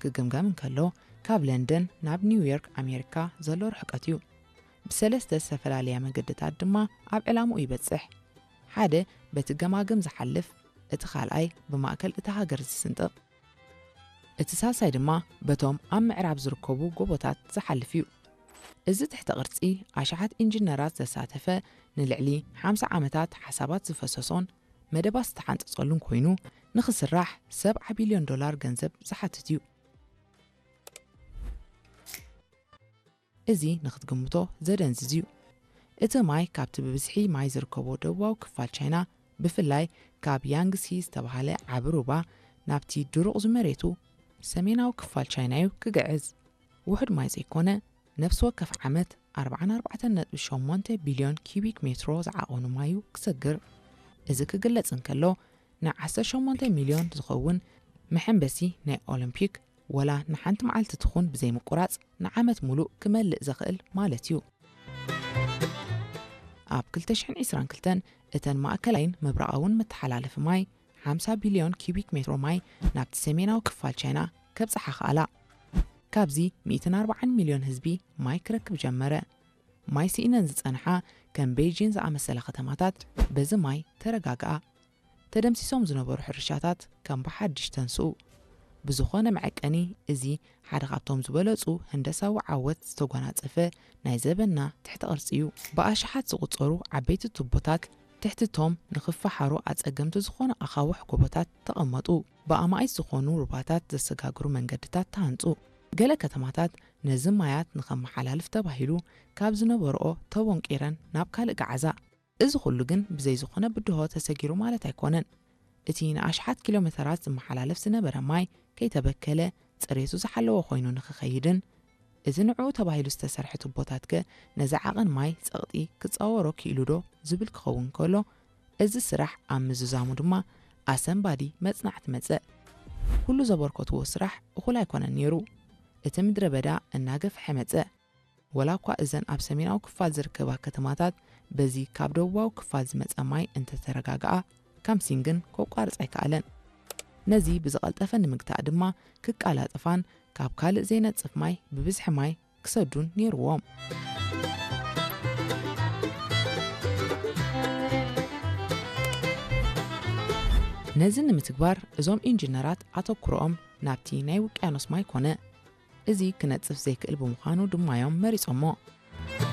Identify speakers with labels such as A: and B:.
A: ክግምገም እንከሎ ካብ ለንደን ናብ ኒውዮርክ ኣሜሪካ ዘሎ ርሕቀት እዩ ብሰለስተ ዝተፈላለያ መገድታት ድማ ኣብ ዕላምኡ ይበጽሕ ሓደ በቲ ገማግም ዝሓልፍ እቲ ካልኣይ ብማእከል እቲ ሃገር ዝስንጥቕ እቲ ሳልሳይ ድማ በቶም ኣብ ምዕራብ ዝርከቡ ጎቦታት ዝሓልፍ እዩ እዚ ትሕተ ቅርጺ ኣሽሓት ኢንጂነራት ዘሳተፈ ንልዕሊ 50 ዓመታት ሓሳባት ዝፈሰሶን መደባት ዝተሓንጸጸሉን ኮይኑ ንኽስራሕ $7 ቢልዮን ገንዘብ ዝሓትት እዩ እዚ ንኽትግምቶ ዘደንዝዝ እዩ እቲ ማይ ካብቲ ብብዝሒ ማይ ዝርከቦ ደቡባዊ ክፋል ቻይና ብፍላይ ካብ ያንግሲ ዝተባሃለ ዓቢ ሩባ ናብቲ ድሩቕ ዝመሬቱ ሰሜናዊ ክፋል ቻይና ክግዕዝ ውሕድ ማይ ዘይኮነ ነፍሲ ወከፍ ዓመት 44.8 ቢልዮን ኪዩቢክ ሜትሮ ዝዓቐኑ ማዩ ክሰግር እዚ ክግለጽ እንከሎ ናይ 18 ሚልዮን ዝኸውን መሐንበሲ ናይ ኦሎምፒክ ወላ ንሓንቲ መዓልቲ ትኹን ብዘይምቁራጽ ንዓመት ሙሉእ ክመልእ ዘኽእል ማለት እዩ ኣብ 2022 እተን ማእከላይን ምብራቓውን መተሓላለፊ ማይ 50 ቢልዮን ኪዩቢክ ሜትሮ ማይ ናብቲ ሰሜናዊ ክፋል ቻይና ከብጽሓ ኸኣላ ካብዚ 140 ሚልዮን ህዝቢ ማይ ክረክብ ጀመረ ማይ ሲኢነን ዝጸንሓ ከም ቤይጂን ዝኣመሰለ ከተማታት በዚ ማይ ተረጋግኣ ተደምሲሶም ዝነበሩ ሕርሻታት ከም ብሓድሽ ተንስኡ ብዝኾነ መዐቀኒ እዚ ሓደ ካብቶም ዝበለጹ ህንደሳዊ ዓወት ዝተጓናጸፈ ናይ ዘበና ትሕቲ ቅርጺ እዩ ብኣሽሓት ዝቝጸሩ ዓበይቲ ቱቦታት ትሕትቶም ንኽፈሓሩ ኣጸገምቲ ዝኾነ ኣኻውሕ ጎቦታት ተቐመጡ ብኣማኢት ዝኾኑ ሩባታት ዘሰጋግሩ መንገድታት ተሃንጹ ገለ ከተማታት ነዚ ማያት ንኸመሓላልፍ ተባሂሉ ካብ ዝነበርኦ ተወንቂረን ናብ ካልእ ገዓዛ እዚ ኩሉ ግን ብዘይ ዝኾነ ብድሆ ተሰጊሩ ማለት ኣይኮነን እቲ ንኣሽሓት ኪሎሜተራት ዝመሓላለፍ ዝነበረ ማይ ከይተበከለ ጽሬቱ ዝሓለወ ኮይኑ ንኽኸይድን እዚ ንዕኡ ተባሂሉ ዝተሰርሐ ቱቦታት ከ ነዚ ዓቐን ማይ ጸቕጢ ክጻወሮ ክኢሉ ዶ ዝብል ክኸውን ከሎ እዚ ስራሕ ኣብ ምዝዛሙ ድማ ኣሰንባዲ መጽናዕቲ መጽእ ኩሉ ዘበርከትዎ ስራሕ እኹል ኣይኮነን ነይሩ እቲ ምድረ በዳ እናገፍሐ መጽእ ወላ እኳ እዘን ኣብ ሰሜናዊ ክፋል ዝርከባ ከተማታት በዚ ካብ ደቡባዊ ክፋል ዝመጸ ማይ እንተተረጋግኣ ካምሲንግን ከቋርጽ ኣይከኣለን ነዚ ብዝቐልጠፈ ንምግታእ ድማ ክቃላጥፋን ካብ ካልእ ዘይነጽፍ ማይ ብብዝሒ ማይ ክሰዱን ነይርዎም ነዚ ንምትግባር እዞም ኢንጂነራት ኣተኩሮኦም ናብቲ ናይ ውቅያኖስ ማይ ኮነ እዚ ክነጽፍ ዘይክእል ብምዃኑ ድማዮም መሪጾሞ